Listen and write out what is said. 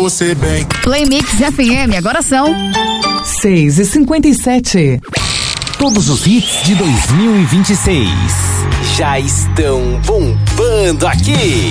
você bem. Play Mix FM, agora são 6h57. Todos os hits de 2026 já estão bombando aqui.